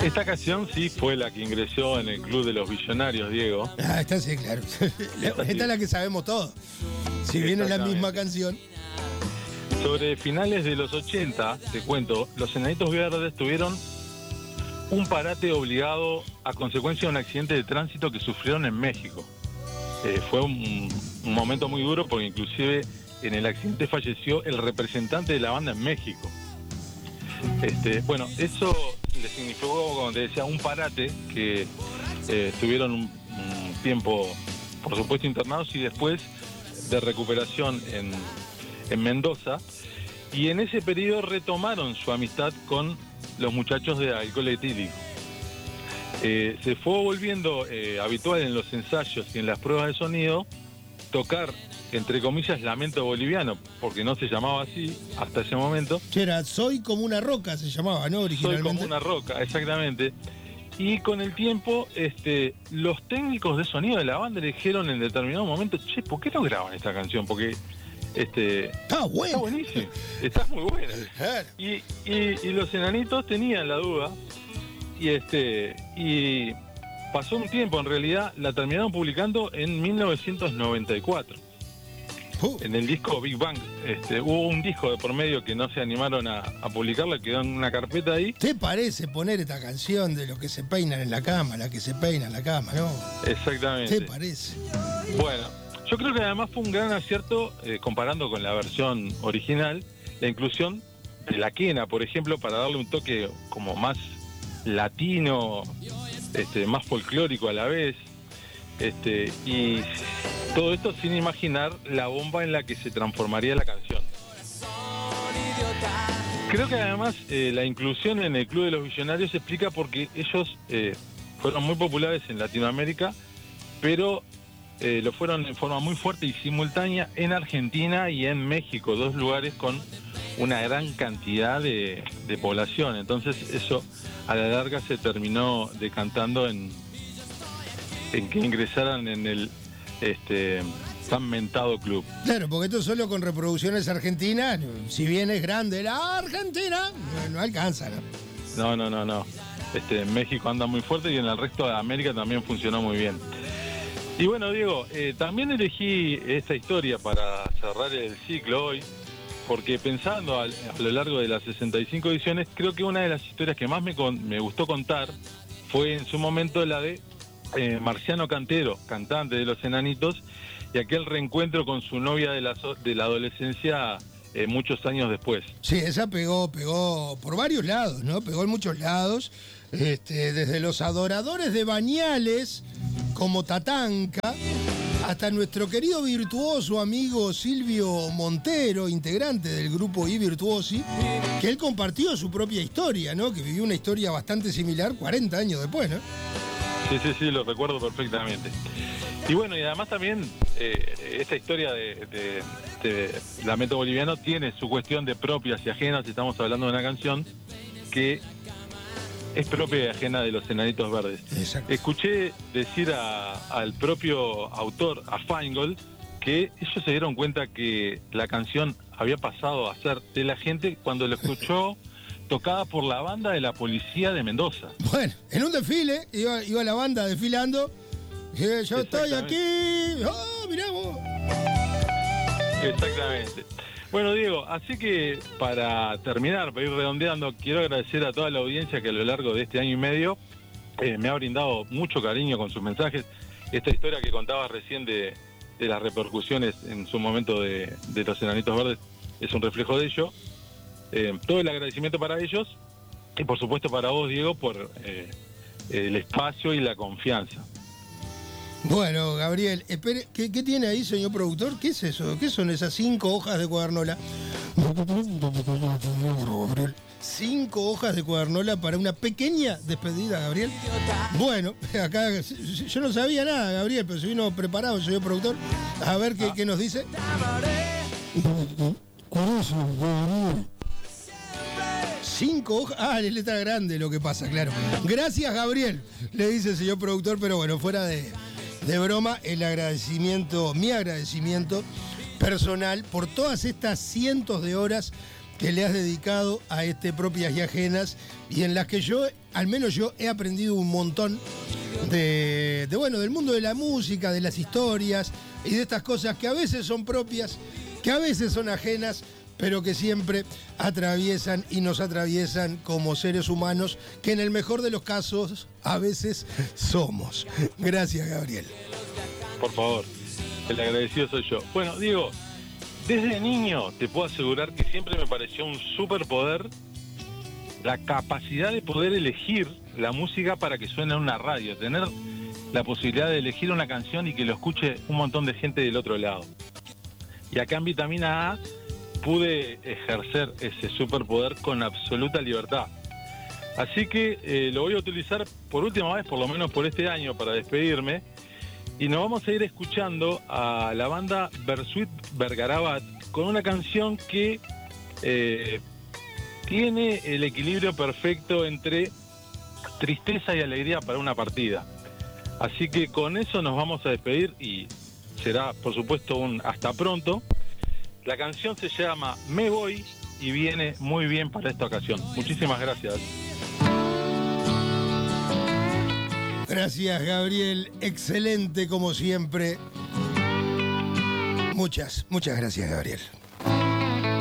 Esta canción sí fue la que ingresó en el Club de los Billonarios, Diego. Ah, esta sí, claro. Esta es la que sabemos todos. Si bien es la misma canción. Sobre finales de los 80, te cuento, los Enanitos Verdes tuvieron un parate obligado a consecuencia de un accidente de tránsito que sufrieron en México. Fue un momento muy duro porque inclusive en el accidente falleció el representante de la banda en México. Bueno, eso le significó, como te decía, un parate que estuvieron un tiempo, por supuesto, internados y después de recuperación en Mendoza. Y en ese periodo retomaron su amistad con los muchachos de Alcohol Etílico. Se fue volviendo habitual en los ensayos y en las pruebas de sonido tocar, entre comillas, Lamento Boliviano, porque no se llamaba así hasta ese momento. Que era Soy como una roca, se llamaba, ¿no? Originalmente. Soy como una roca, exactamente. Y con el tiempo, los técnicos de sonido de la banda le dijeron en determinado momento, che, ¿por qué no graban esta canción? Porque está bueno. Está buenísimo, está muy buena. Y los Enanitos tenían la duda, y pasó un tiempo, en realidad la terminaron publicando en 1994. En el disco Big Bang. Hubo un disco de por medio que no se animaron a publicarla, quedó en una carpeta ahí. ¿Te parece poner esta canción de los que se peinan en la cama, la que se peina en la cama, no? Exactamente. ¿Te parece? Bueno, yo creo que además fue un gran acierto, comparando con la versión original, la inclusión de la quena, por ejemplo, para darle un toque como más latino, más folclórico a la vez, y todo esto sin imaginar la bomba en la que se transformaría la canción. Creo que además la inclusión en el Club de los Billonarios se explica porque ellos fueron muy populares en Latinoamérica, pero lo fueron en forma muy fuerte y simultánea en Argentina y en México, dos lugares con una gran cantidad de población. Entonces eso a la larga se terminó decantando en que ingresaran en el tan mentado club. Claro, porque esto solo con reproducciones argentinas, si bien es grande la Argentina, no alcanza, ¿no? No. En México anda muy fuerte y en el resto de América también funcionó muy bien. Y bueno, Diego, también elegí esta historia para cerrar el ciclo hoy, porque pensando a lo largo de las 65 ediciones, creo que una de las historias que más me gustó contar fue en su momento la de Marciano Cantero, cantante de Los Enanitos, y aquel reencuentro con su novia de la adolescencia muchos años después. Sí, esa pegó por varios lados, ¿no? Pegó en muchos lados, desde los adoradores de Bañales, como Tatanka, hasta nuestro querido virtuoso amigo Silvio Montero, integrante del grupo I Virtuosi, que él compartió su propia historia, ¿no? Que vivió una historia bastante similar 40 años después, ¿no? Sí, lo recuerdo perfectamente. Y bueno, y además también esta historia de Lamento Boliviano tiene su cuestión de propias y ajenas. Estamos hablando de una canción que es propia y ajena de Los Enanitos Verdes. Exacto. Escuché decir al propio autor, a Feingold, que ellos se dieron cuenta que la canción había pasado a ser de la gente cuando lo escuchó tocada por la banda de la policía de Mendoza. Bueno, en un desfile, iba la banda desfilando, yo estoy aquí, ¡oh, mirá vos! Exactamente. Bueno, Diego, así que para terminar, para ir redondeando, quiero agradecer a toda la audiencia que a lo largo de este año y medio me ha brindado mucho cariño con sus mensajes. Esta historia que contabas recién de las repercusiones en su momento de Los Enanitos Verdes es un reflejo de ello. Todo el agradecimiento para ellos y por supuesto para vos, Diego, por el espacio y la confianza. Bueno, Gabriel, espere, ¿qué tiene ahí, señor productor? ¿Qué es eso? ¿Qué son esas 5 hojas de cuadernola? 5 hojas de cuadernola para una pequeña despedida, Gabriel. Bueno, acá yo no sabía nada, Gabriel, pero se vino preparado el señor productor. A ver qué nos dice. 5 hojas. Ah, la letra grande lo que pasa, claro. Gracias, Gabriel, le dice el señor productor, pero bueno, fuera de broma, mi agradecimiento personal por todas estas cientos de horas que le has dedicado a este Propias y Ajenas, y en las que yo, al menos yo, he aprendido un montón bueno, del mundo de la música, de las historias y de estas cosas que a veces son propias, que a veces son ajenas, pero que siempre atraviesan y nos atraviesan como seres humanos, que en el mejor de los casos a veces somos. Gracias, Gabriel. Por favor, el agradecido soy yo. Bueno, Diego, desde niño te puedo asegurar que siempre me pareció un superpoder la capacidad de poder elegir la música para que suene en una radio, tener la posibilidad de elegir una canción y que lo escuche un montón de gente del otro lado. Y acá en Vitamina A pude ejercer ese superpoder con absoluta libertad. Así que lo voy a utilizar por última vez, por lo menos por este año, para despedirme. Y nos vamos a ir escuchando a la banda Bersuit Vergarabat con una canción que tiene el equilibrio perfecto entre tristeza y alegría para una partida. Así que con eso nos vamos a despedir y será, por supuesto, un hasta pronto. La canción se llama Me Voy y viene muy bien para esta ocasión. Muchísimas gracias. Gracias, Gabriel. Excelente como siempre. Muchas gracias, Gabriel.